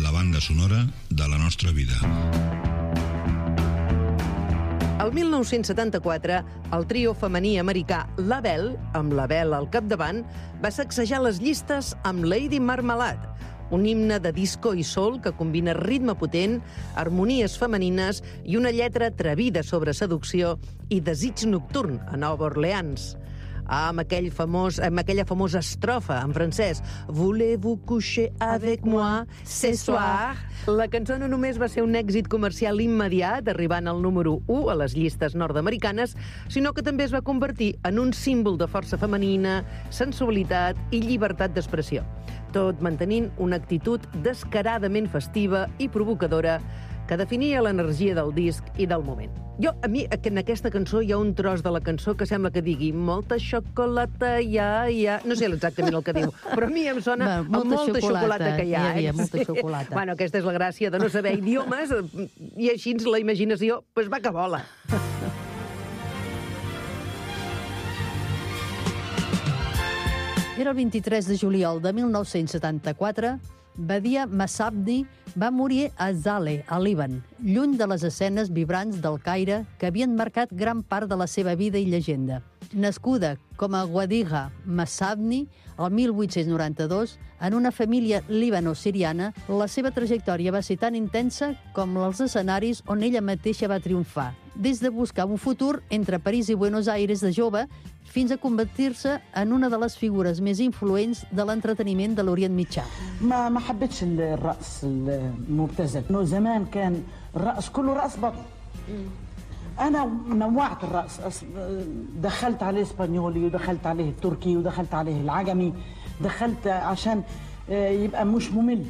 la banda sonora de la nostra vida. El 1974, el trio femení americà La Belle, amb La Belle al capdavant, va sacsejar les llistes amb Lady Marmalade, un himne de disco i soul que combina ritme potent, harmonies femenines i una lletra atrevida sobre seducció i desig nocturn a Nova Orleans. Amb aquella famosa estrofa en francès Voulez-vous coucher avec moi ce soir? La cançó no només va ser un èxit comercial immediat, arribant al número 1 a les llistes nord-americanes, sinó que també es va convertir en un símbol de força femenina, sensualitat i llibertat d'expressió, tot mantenint una actitud descaradament festiva i provocadora que definia l'energia del disc i del moment. A mi, en aquesta cançó hi ha un tros de la cançó que sembla que digui molta xocolata, ja... No sé exactament el que diu, però a mi em sona molta xocolata que hi ha. Hi havia molta xocolata. Bueno, aquesta és la gràcia de no saber idiomes i així la imaginació va que vola. Era el 23 de juliol de 1974, Badia Massabni va morir a Zale, a Líban, lluny de les escenes vibrants del Caire que havien marcat gran part de la seva vida i llegenda. Nascuda com a Wadiga Massabni el 1892, en una família líbano-siriana, la seva trajectòria va ser tan intensa com els escenaris on ella mateixa va triomfar, des de buscar un futur entre París i Buenos Aires de jove fins a convertir-se en una de les figures més influents de l'entreteniment de l'Orient Mitjà. ما حبيتش الرقص المبتذل. انه زمان كان الرقص كله رقص بطن. انا نوعت الرقص، دخلت عليه اسبانيولي ودخلت عليه التركي ودخلت عليه العجمي، دخلت عشان يبقى مش ممل.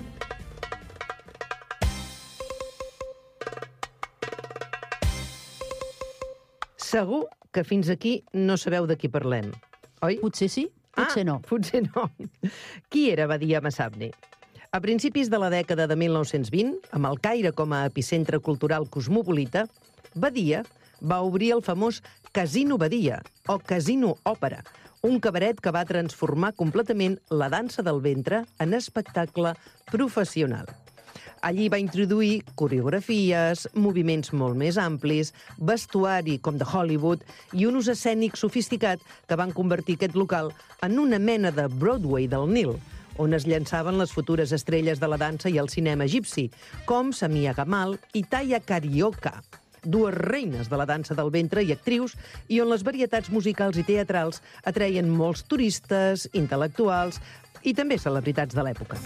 Segur que fins aquí no sabeu de qui parlem, oi? Potser sí, potser no. Potser no. Qui era Badia Massabni? A principis de la dècada de 1920, amb el Caire com a epicentre cultural cosmopolita, Badia va obrir el famós Casino Badia, o Casino Òpera, un cabaret que va transformar completament la dansa del ventre en espectacle professional. Allí va introduir coreografies, moviments molt més amplis, vestuari com de Hollywood i un ús escènic sofisticat que van convertir aquest local en una mena de Broadway del Nil, on es llançaven les futures estrelles de la dansa i el cinema egipci, com Samia Gamal i Taya Carioca, dues reines de la dansa del ventre i actrius, i on les varietats musicals i teatrals atreien molts turistes, intel·lectuals i també celebritats de l'època.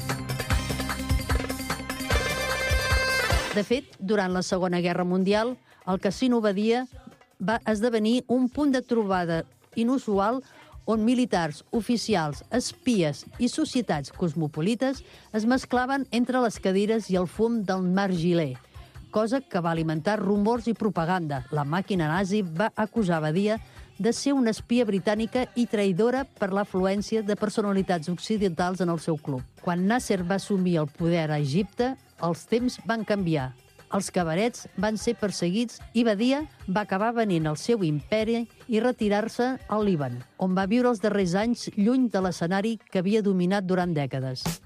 De fet, durant la Segona Guerra Mundial, el Casino Badia va esdevenir un punt de trobada inusual on militars, oficials, espies i societats cosmopolites es mesclaven entre les cadires i el fum del nargilè, cosa que va alimentar rumors i propaganda. La màquina nazi va acusar Badia de ser una espia britànica i traïdora per l'afluència de personalitats occidentals en el seu club. Quan Nasser va assumir el poder a Egipte, els temps van canviar. Els cabarets van ser perseguits i Badia va acabar venint el seu imperi i retirar-se al Líban, on va viure els darrers anys lluny de l'escenari que havia dominat durant dècades.